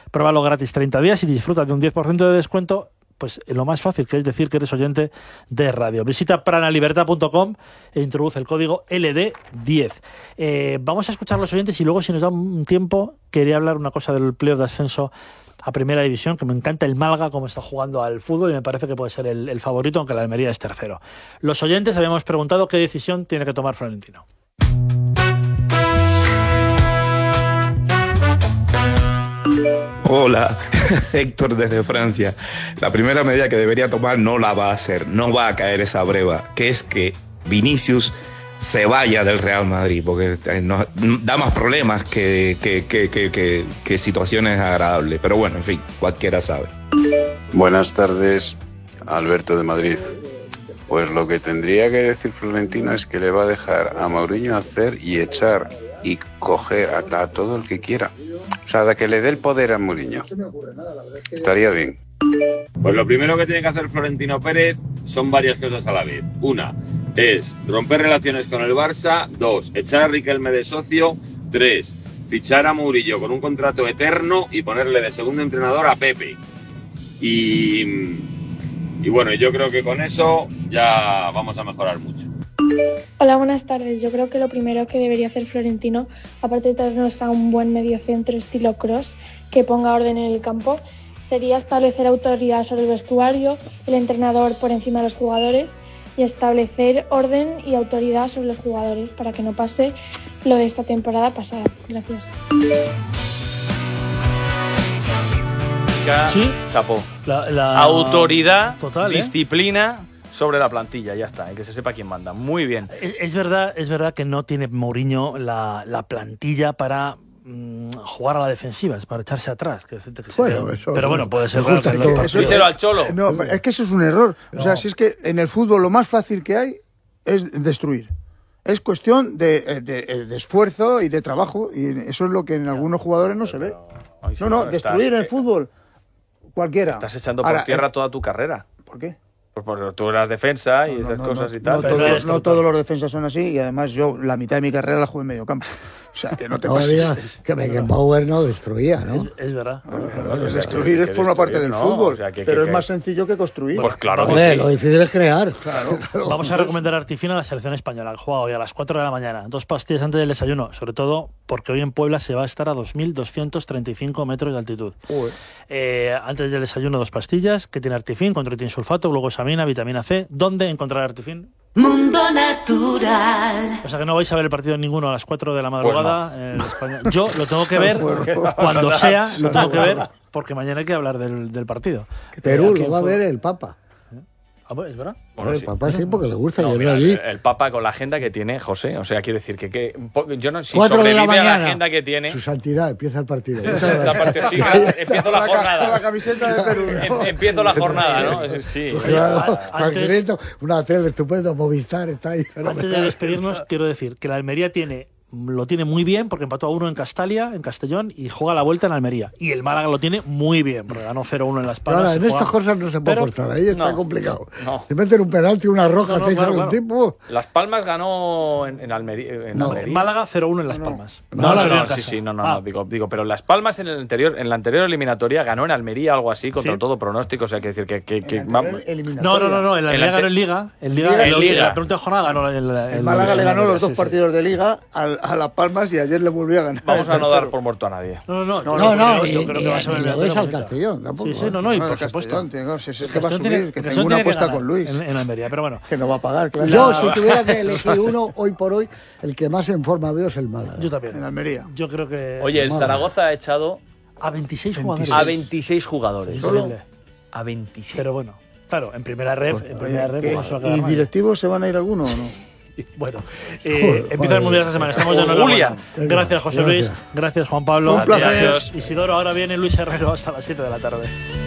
Pruébalo gratis 30 días y disfruta de un 10% de descuento. Pues lo más fácil, que es decir que eres oyente de radio. Visita pranalibertad.com e introduce el código LD10. Vamos a escuchar a los oyentes y luego, si nos da un tiempo, quería hablar una cosa del playoff de ascenso a Primera División, que me encanta el Málaga, cómo está jugando al fútbol, y me parece que puede ser el favorito, aunque la Almería es tercero. Los oyentes habíamos preguntado qué decisión tiene que tomar Florentino. Hola, Héctor desde Francia. La primera medida que debería tomar no la va a hacer, no va a caer esa breva, que es que Vinicius se vaya del Real Madrid, porque nos da más problemas que situaciones agradables. Pero bueno, en fin, cualquiera sabe. Buenas tardes, Alberto de Madrid. Pues lo que tendría que decir Florentino es que le va a dejar a Mourinho hacer y echar y coger a todo el que quiera. O sea, de que le dé el poder a Mourinho. Estaría bien. Pues lo primero que tiene que hacer Florentino Pérez son varias cosas a la vez. Una es romper relaciones con el Barça. 2, echar a Riquelme de socio. 3, fichar a Mourinho con un contrato eterno y ponerle de segundo entrenador a Pepe. Y bueno, yo creo que con eso ya vamos a mejorar mucho. Hola, buenas tardes. Yo creo que lo primero que debería hacer Florentino, aparte de traernos a un buen mediocentro estilo Kroos, que ponga orden en el campo, sería establecer autoridad sobre el vestuario, el entrenador por encima de los jugadores, y establecer orden y autoridad sobre los jugadores para que no pase lo de esta temporada pasada. Gracias. Sí, chapó. La autoridad, total, disciplina sobre la plantilla, ya está, que se sepa quién manda. Muy bien. Es verdad que no tiene Mourinho la plantilla para jugar a la defensiva, es para echarse atrás. Bueno, eso, pero bueno, puede ser Díselo al Cholo. No, es que eso es un error. O sea, si es que en el fútbol lo más fácil que hay es destruir. Es cuestión de esfuerzo y de trabajo, y eso es lo que en algunos jugadores no se ve. Destruir en el fútbol cualquiera. Estás echando por tierra toda tu carrera. ¿Por qué? Pues porque tú eras defensa y esas cosas y tal. No todos los defensas son así, y además yo la mitad de mi carrera la jugué en medio campo. O sea, que no te pases. Que Beckenbauer no destruía, ¿no? Es verdad. Destruir forma parte del fútbol, o sea, pero es más sencillo que construir. Pues claro. Lo difícil es crear. Claro. Vamos a recomendar a Artifina a la selección española, que juega hoy a las 4 de la mañana. 2 pastillas antes del desayuno, sobre todo porque hoy en Puebla se va a estar a 2.235 metros de altitud. Antes del desayuno, 2 pastillas que tiene Artifin, con sulfato, glucosamina, vitamina C. ¿Dónde encontrar Artifin? Mundo Natural. O sea que no vais a ver el partido ninguno a las 4 de la madrugada en España. Yo lo tengo que ver cuando sea, lo tengo que ver, porque mañana hay que hablar del partido. Perú lo va a ver el Papa. ¿Es verdad? Bueno, el Papa sí, porque le gusta. Allí. El Papa con la agenda que tiene, José, o sea, quiero decir que yo no sé si 4 de la mañana, a la agenda que tiene. Su santidad, empieza el partido. Empiezo la jornada. Con la camiseta de Perú. Empiezo la jornada, ¿no? Sí. Claro, una tele estupenda, Movistar está ahí. Antes de despedirnos, quiero decir que la Almería lo tiene muy bien porque empató a 1 en Castalia, en Castellón, y juega la vuelta en Almería. Y el Málaga lo tiene muy bien porque ganó 0-1 en Las Palmas. Ahora, en estas cosas no se puede aportar, ahí está complicado. Te meten un penalti, una roja, te echan un tipo. Las Palmas ganó en Almería. En Málaga 0-1 en Las Palmas. Digo, pero Las Palmas en la anterior eliminatoria ganó en Almería algo así, contra todo pronóstico, o sea, que decir que vamos. No, el Almería ganó en Liga. En la penúltima jornada ganó el Málaga le ganó los 2 partidos de Liga a Las Palmas y ayer le volvió a ganar. Vamos a no dar por muerto a nadie. No, yo creo que va a ser el al Castellón tampoco. Sí, y por supuesto. Que va a subir, que tengo una apuesta con Luis. En Almería, pero bueno. Que no va a pagar, claro. Yo, si tuviera que elegir uno, hoy por hoy, el que más en forma veo es el Málaga. Yo también. En Almería. Yo creo que... Oye, el Zaragoza ha echado... A 26 jugadores. A 26 jugadores. Solo a 26. Pero bueno, claro, en primera red... ¿Y directivos se van a ir alguno o no? Bueno, empieza el Mundial esta semana. Estamos ya en Julia. Gracias, José Luis. Gracias, Juan Pablo. Un placer. Gracias, Isidoro. Ahora viene Luis Herrero hasta las 7 de la tarde.